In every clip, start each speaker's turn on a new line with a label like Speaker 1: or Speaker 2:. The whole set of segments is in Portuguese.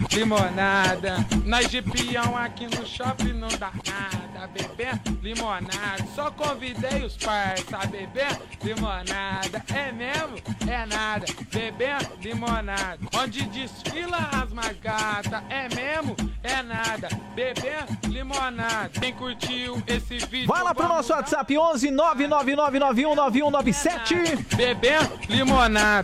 Speaker 1: limonada. Nós de peão aqui no shopping não dá nada. Bebendo limonada, só convidei os parça a beber limonada. É mesmo? É nada. Bebendo limonada, onde desfila as mais gatas. É mesmo? É nada. Bebendo limonada. Quem curtiu esse vídeo,
Speaker 2: vai lá pro nosso WhatsApp 11 999919197.
Speaker 1: Bebendo limonada.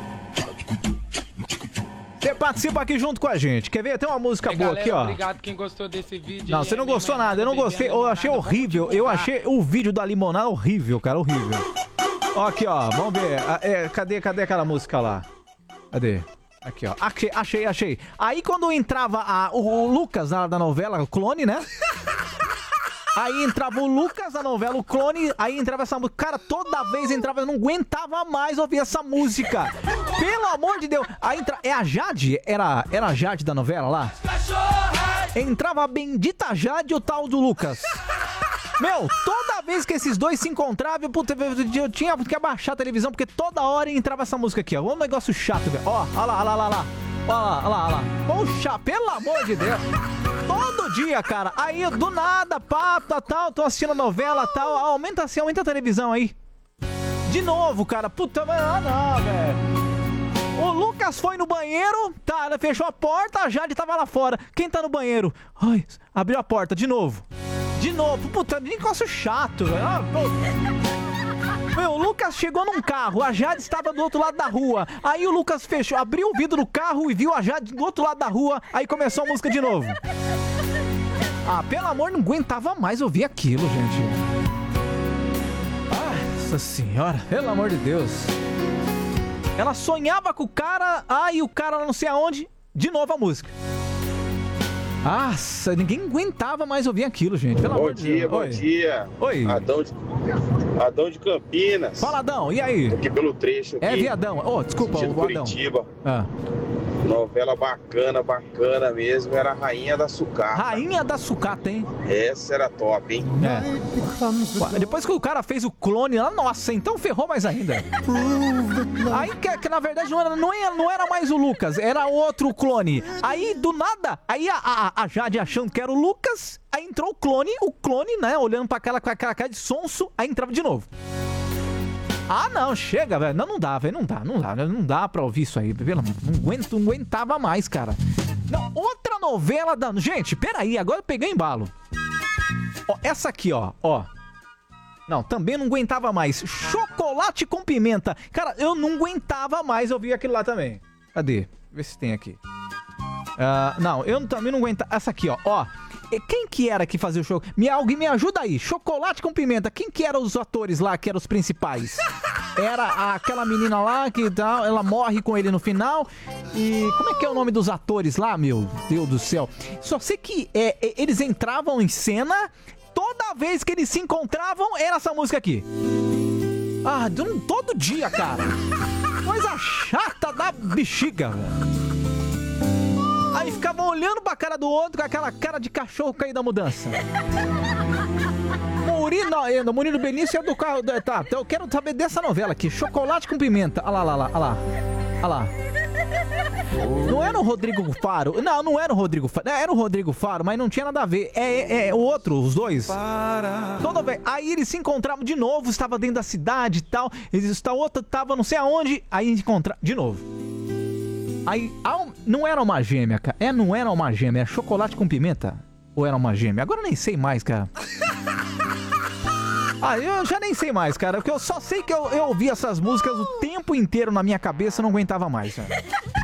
Speaker 2: Você participa aqui junto com a gente. Quer ver? Tem uma música boa
Speaker 1: galera,
Speaker 2: aqui, ó.
Speaker 1: Obrigado quem gostou desse vídeo.
Speaker 2: Não, você não gostou nada. Eu não gostei. Eu achei horrível. Eu achei o vídeo da limonada horrível, cara. Horrível. Ó, aqui, ó. Vamos ver. Cadê aquela música lá? Cadê? Aqui, ó. Achei. Aí quando entrava o Lucas da novela, o Clone, né? Aí entrava o Lucas da novela, o Clone, aí entrava essa música. Cara, toda vez entrava, eu não aguentava mais ouvir essa música. Pelo amor de Deus. Aí é a Jade? Era a Jade da novela lá? Entrava a bendita Jade e o tal do Lucas. Meu, toda vez que esses dois se encontravam, puta, eu tinha que abaixar a televisão, porque toda hora entrava essa música aqui, ó. Um negócio chato, velho. Ó, olha lá. Olha lá. Poxa, pelo amor de Deus. Todo dia, cara. Aí, do nada, tal, tô assistindo a novela, tal. Aumenta a televisão aí. De novo, cara. Puta, não, velho. O Lucas foi no banheiro, tá, ela fechou a porta, a Jade tava lá fora. Quem tá no banheiro? Ai, abriu a porta, de novo. Puta, negócio chato, velho. Meu, o Lucas chegou num carro, a Jade estava do outro lado da rua. Aí o Lucas abriu o vidro do carro e viu a Jade do outro lado da rua. Aí começou a música de novo. Ah, pelo amor, não aguentava mais ouvir aquilo, gente. Nossa senhora, pelo amor de Deus. Ela sonhava com o cara, aí o cara não sei aonde, de novo a música. Nossa, ninguém aguentava mais ouvir aquilo, gente. Pelo amor de Deus.
Speaker 3: Bom dia.
Speaker 2: Oi.
Speaker 3: Adão de Campinas.
Speaker 2: Fala, Adão, e aí?
Speaker 3: Aqui pelo trecho aqui.
Speaker 2: É viadão. Oh, desculpa, o Adão.
Speaker 3: Curitiba. Novela bacana mesmo. Era a Rainha da Sucata.
Speaker 2: Rainha da Sucata, hein?
Speaker 3: Essa era top, hein?
Speaker 2: Depois que o cara fez o Clone lá, nossa, então ferrou mais ainda. Aí que na verdade não era mais o Lucas, era outro Clone. Aí do nada, aí a Jade achando que era o Lucas, aí entrou o Clone, né, olhando pra aquela cara de sonso, aí entrava de novo. Ah, não, chega, velho. Não dá, velho. Não dá pra ouvir isso aí. Não aguentava mais, cara. Não, outra novela da... Gente, peraí, agora eu peguei embalo. Ó, essa aqui, ó. Não, também não aguentava mais. Chocolate com pimenta. Cara, eu não aguentava mais ouvir aquilo lá também. Cadê? Vê se tem aqui. Não, eu também não aguentava. Essa aqui, ó. Quem que era que fazia o show? Alguém me ajuda aí. Chocolate com pimenta. Quem que eram os atores lá que eram os principais? Era aquela menina lá que ela morre com ele no final. E como é que é o nome dos atores lá, meu Deus do céu? Só sei que eles entravam em cena. Toda vez que eles se encontravam, era essa música aqui. Todo dia, cara. Coisa chata da bexiga, velho. Aí ficava olhando pra cara do outro com aquela cara de cachorro caído da mudança. Murilo Benício é do carro. Tá, então eu quero saber dessa novela aqui. Chocolate com pimenta. Olha lá. Não era o Rodrigo Faro. Não era o Rodrigo Faro. Era o Rodrigo Faro, mas não tinha nada a ver. É o outro, os dois. Toda vez. Aí eles se encontravam de novo, estava dentro da cidade e tal. Outra tava não sei aonde. Aí encontraram de novo. Aí, não era uma gêmea, cara. Não era uma gêmea. Era chocolate com pimenta? Ou era uma gêmea? Agora eu nem sei mais, cara. Eu já nem sei mais, cara. Porque eu só sei que eu ouvi essas músicas o tempo inteiro na minha cabeça e não aguentava mais, cara.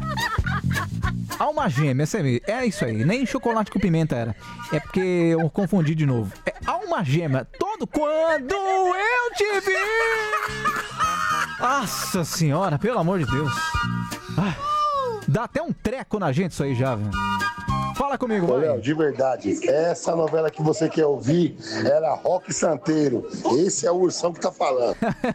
Speaker 2: Alma gêmea, é isso aí. Nem chocolate com pimenta era. É porque eu confundi de novo. É alma gêmea. Quando eu te vi. Nossa senhora, pelo amor de Deus. Dá até um treco na gente isso aí já, velho. Fala comigo,
Speaker 4: vai. Léo, de verdade, essa novela que você quer ouvir era Roque Santeiro. Esse é o Ursão que tá falando.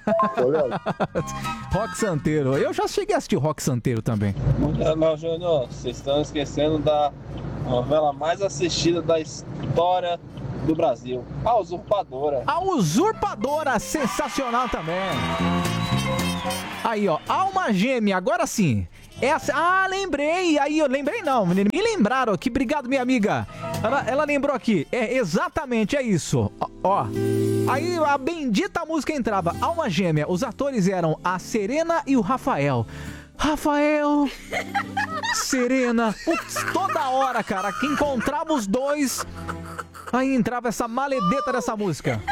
Speaker 2: Roque Santeiro. Eu já cheguei a assistir Roque Santeiro também.
Speaker 5: Não, Júnior, vocês estão esquecendo da novela mais assistida da história do Brasil. A Usurpadora.
Speaker 2: A Usurpadora, sensacional também. Aí, ó, Alma Gêmea, agora sim. Essa, lembrei. Aí eu lembrei não, menino. Me lembraram aqui. Obrigado, minha amiga. Ela lembrou aqui. É, exatamente, é isso. Ó. Aí a bendita música entrava. Alma Gêmea. Os atores eram a Serena e o Rafael. Rafael, Serena. Putz, toda hora, cara, que encontrava os dois, aí entrava essa maledeta dessa música.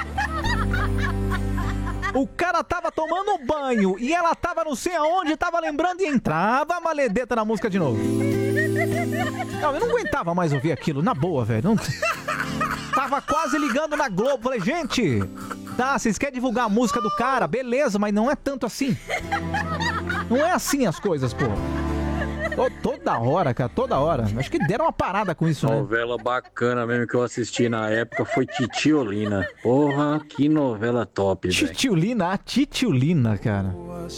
Speaker 2: O cara tava tomando banho e ela tava não sei aonde, tava lembrando e entrava a maledeta na música de novo. Não, eu não aguentava mais ouvir aquilo, na boa, velho. Não... Tava quase ligando na Globo. Falei, gente, tá, vocês querem divulgar a música do cara? Beleza, mas não é tanto assim. Não é assim as coisas, pô. Toda hora, cara, toda hora. Acho que deram uma parada com isso, né?
Speaker 6: Novela bacana mesmo que eu assisti na época foi Titiolina. Porra, que novela top, velho.
Speaker 2: Titiolina, a Titiolina, cara.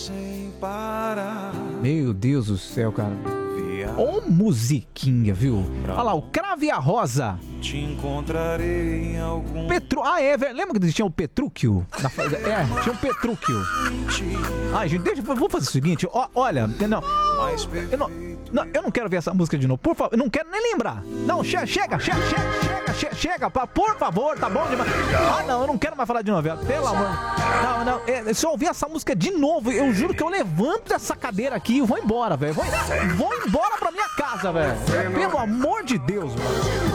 Speaker 2: Meu Deus do céu, cara. Ô, musiquinha, viu? Olha lá, o Crave a Rosa. Te encontrarei em algum... velho. Lembra que tinha o Petrúquio? Tinha um Petrúquio. Ai, gente, vamos fazer o seguinte. Olha, eu não quero ver essa música de novo. Por favor, eu não quero nem lembrar. Não, chega, por favor, tá bom demais. Não, eu não quero mais falar de novela. Pelo amor. Não, se eu ouvir essa música de novo, eu juro que eu levanto dessa cadeira aqui e vou embora, velho. Vou embora pra minha casa, velho. Pelo amor de Deus, mano.